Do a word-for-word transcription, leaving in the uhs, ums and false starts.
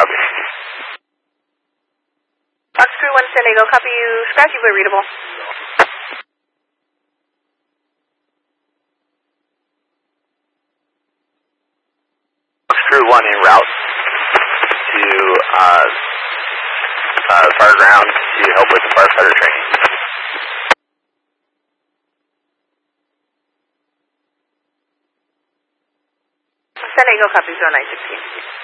copy. Fox Crew one San Diego, copy you. Scratchy but readable. Fox Crew one en route to uh, uh, fire ground to help with the firefighter training. San Diego, copy zero nine sixteen.